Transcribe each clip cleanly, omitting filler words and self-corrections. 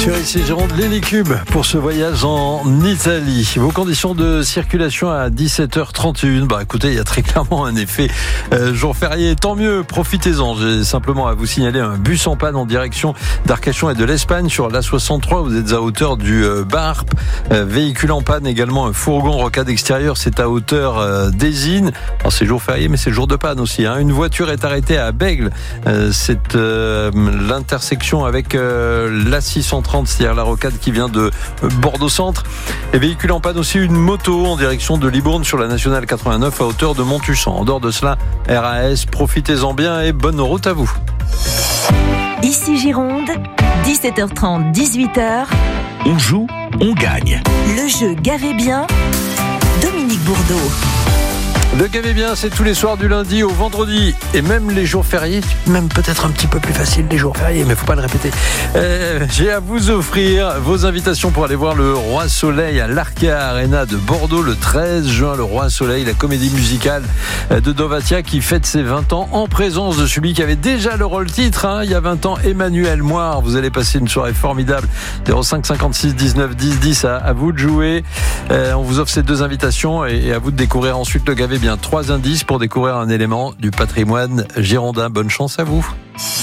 Sur ici Gironde, l'Hélicube pour ce voyage en Italie. Vos conditions de circulation à 17h31. Écoutez, il y a très clairement un effet jour férié. Tant mieux, profitez-en. J'ai simplement à vous signaler un bus en panne en direction d'Arcachon et de l'Espagne sur l'A63. Vous êtes à hauteur du Barp. Véhicule en panne également, un fourgon rocade extérieur. C'est à hauteur d'Ésine. Alors c'est jour férié, mais c'est jour de panne aussi. Une voiture est arrêtée à Bègles. C'est l'intersection avec la 630, c'est-à-dire la rocade qui vient de Bordeaux-Centre. Et véhicule en panne aussi, une moto en direction de Libourne sur la nationale 89 à hauteur de Montussan. En dehors de cela, RAS, profitez-en bien et bonne route à vous. Ici Gironde, 17h30, 18h. On joue, on gagne. Le jeu Gavez bien, Dominique Bourdeau. Le Gavez bien, c'est tous les soirs du lundi au vendredi et même les jours fériés, même peut-être un petit peu plus facile les jours fériés, mais faut pas le répéter. J'ai à vous offrir vos invitations pour aller voir le Roi Soleil à l'Arkea Arena de Bordeaux le 13 juin. Le Roi Soleil, la comédie musicale de Dovatia qui fête ses 20 ans en présence de celui qui avait déjà le rôle titre il y a 20 ans, Emmanuel Moire. Vous allez passer une soirée formidable. 05 56 19 10 10 à vous de jouer. On vous offre ces deux invitations et à vous de découvrir ensuite le Gavez bien. 3 indices pour découvrir un élément du patrimoine girondin. Bonne chance à vous.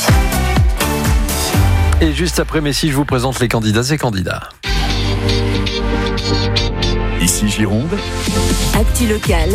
Et juste après Messi, je vous présente les candidats et candidats. Ici Gironde. Actu local.